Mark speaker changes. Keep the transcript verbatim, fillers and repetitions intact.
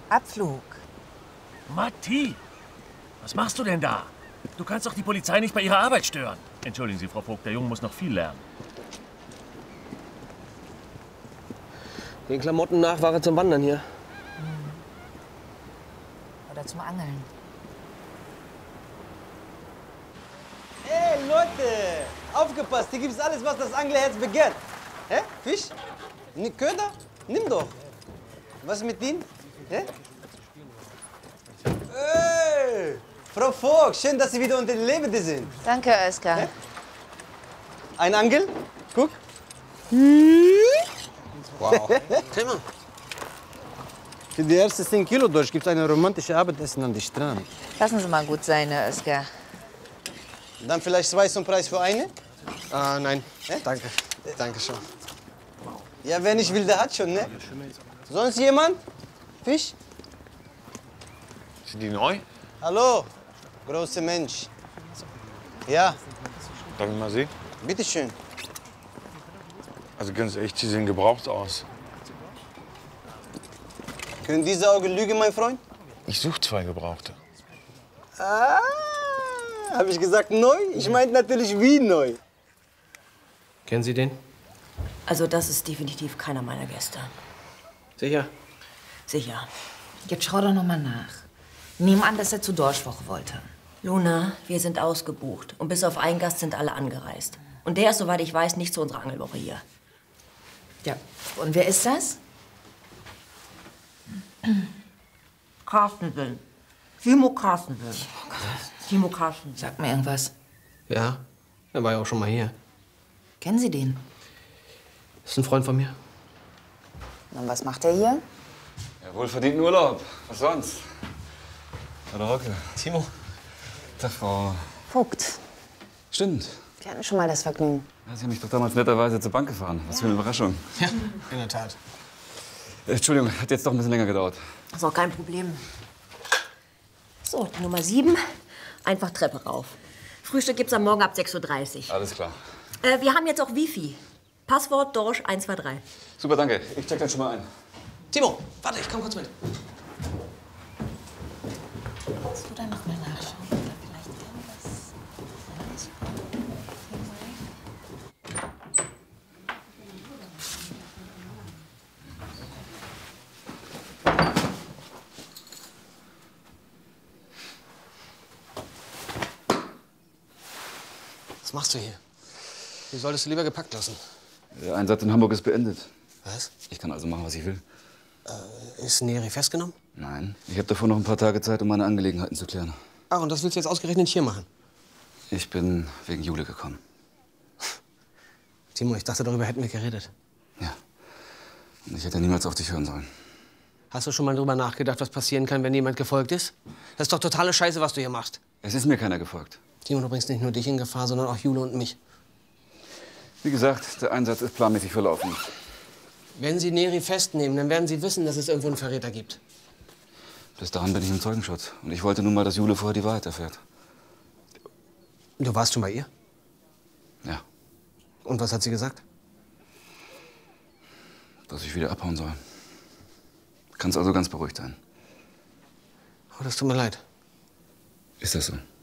Speaker 1: Abflug.
Speaker 2: Matti, was machst du denn da? Du kannst doch die Polizei nicht bei ihrer Arbeit stören. Entschuldigen Sie, Frau Vogt, der Junge muss noch viel lernen.
Speaker 3: Den Klamotten nach war er zum Wandern hier.
Speaker 1: Oder zum Angeln.
Speaker 4: Hey, Leute! Aufgepasst, hier gibt's alles, was das Anglerherz begehrt. Hä? Fisch? N Köder? Nimm doch. Was mit Ihnen? Hä? Hey! Frau Vogt, schön, dass Sie wieder unter den Lebenden sind.
Speaker 1: Danke, Oskar.
Speaker 4: Hä? Ein Angel? Guck.
Speaker 3: Wow. Thema.
Speaker 4: Für die ersten zehn Kilo durch gibt's eine romantische Abendessen an den Strand.
Speaker 1: Lassen Sie mal gut sein, Oskar.
Speaker 4: Dann vielleicht zwei zum Preis für eine?
Speaker 3: Ah, nein.
Speaker 4: Hä?
Speaker 3: Danke. Danke schon.
Speaker 4: Ja, wer nicht will, der hat schon, ne? Sonst jemand? Fisch?
Speaker 5: Sind die neu?
Speaker 4: Hallo, großer Mensch. Ja,
Speaker 5: Darf ich mal sehen?
Speaker 4: bitteschön.
Speaker 5: Also ganz echt, sie sehen gebraucht aus.
Speaker 4: Können diese Augen lügen, mein Freund?
Speaker 5: Ich suche zwei Gebrauchte.
Speaker 4: Ah, habe ich gesagt neu? Ich meinte natürlich wie neu.
Speaker 3: Kennen Sie den?
Speaker 6: Also das ist definitiv keiner meiner Gäste.
Speaker 3: Sicher?
Speaker 6: Sicher.
Speaker 1: Jetzt schau doch noch mal nach. Nehmen an, dass er zur Dorschwoche wollte.
Speaker 6: Luna, wir sind ausgebucht. Und bis auf einen Gast sind alle angereist. Und der ist, soweit ich weiß, nicht zu unserer Angelwoche hier.
Speaker 1: Ja. Und wer ist das?
Speaker 6: Carstensen. Timo Carstensen. Timo Carstensen.
Speaker 1: Sag mir irgendwas.
Speaker 3: Ja. Er war ja auch schon mal hier.
Speaker 1: Kennen Sie den?
Speaker 3: Ist ein Freund von mir.
Speaker 1: Und was macht er hier?
Speaker 7: Ja, wohlverdienten Urlaub. Was sonst? Frau Rocke.
Speaker 3: Timo.
Speaker 7: Tag, Frau.
Speaker 1: Vogt.
Speaker 7: Stimmt.
Speaker 1: Wir hatten schon mal das Vergnügen.
Speaker 7: Ja, Sie haben mich doch damals netterweise zur Bank gefahren. Was für eine Überraschung.
Speaker 3: Ja, in der Tat.
Speaker 7: Äh, Entschuldigung, hat jetzt doch ein bisschen länger gedauert.
Speaker 6: Ist auch kein Problem. So, Nummer sieben. Einfach Treppe rauf. Frühstück gibt's am Morgen ab sechs Uhr dreißig.
Speaker 7: Alles klar.
Speaker 6: Äh, wir haben jetzt auch Wifi. Passwort Dorsch eins zwei drei.
Speaker 7: Super, danke. Ich check dann schon mal ein.
Speaker 3: Timo, warte, ich komm kurz mit.
Speaker 1: Kannst du da noch mal nachschauen? Oder vielleicht irgendwas anderes?
Speaker 3: Was machst du hier? Du solltest du lieber gepackt lassen.
Speaker 7: Der Einsatz in Hamburg ist beendet.
Speaker 3: Was?
Speaker 7: Ich kann also machen, was ich will.
Speaker 3: Äh, ist Neri festgenommen?
Speaker 7: Nein. Ich habe davor noch ein paar Tage Zeit, um meine Angelegenheiten zu klären.
Speaker 3: Ach, und das willst du jetzt ausgerechnet hier machen?
Speaker 7: Ich bin wegen Jule gekommen.
Speaker 3: Timo, ich dachte, darüber hätten wir geredet.
Speaker 7: Ja. Und ich hätte niemals auf dich hören sollen.
Speaker 3: Hast du schon mal drüber nachgedacht, was passieren kann, wenn jemand gefolgt ist? Das ist doch totale Scheiße, was du hier machst.
Speaker 7: Es ist mir keiner gefolgt.
Speaker 3: Timo, du bringst nicht nur dich in Gefahr, sondern auch Jule und mich.
Speaker 7: Wie gesagt, der Einsatz ist planmäßig verlaufen.
Speaker 3: Wenn Sie Neri festnehmen, dann werden Sie wissen, dass es irgendwo einen Verräter gibt.
Speaker 7: Bis dahin bin ich im Zeugenschutz. Und ich wollte nun mal, dass Jule vorher die Wahrheit erfährt.
Speaker 3: Du warst schon bei ihr?
Speaker 7: Ja.
Speaker 3: Und was hat sie gesagt?
Speaker 7: Dass ich wieder abhauen soll. Kannst also ganz beruhigt sein.
Speaker 3: Oh, das tut mir leid.
Speaker 7: Ist das so?